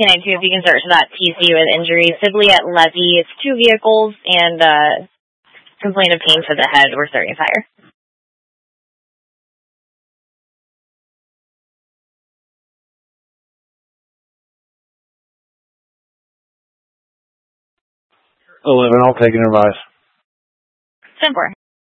K-9-2, if you can search that TC with injury. Sibley at Levy, it's 2 vehicles, and complaint of pain to the head. We're starting fire. I'll take an advice. 10-4.